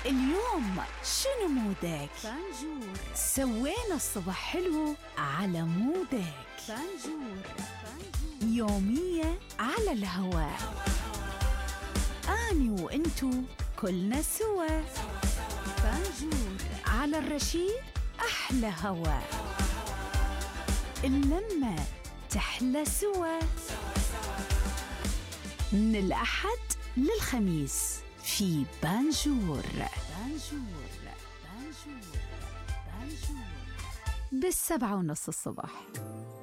اليوم شنو مودك؟ بانجور. سوينا الصبح حلو على مودك. بانجور. يومية على الهواء، أني وإنتو كلنا سوا. بانجور على الرشيد أحلى هواء، اللمة تحلى سوا. من الأحد للخميس في بانجور. بانجور بانجور بانجور 7:30 الصبح.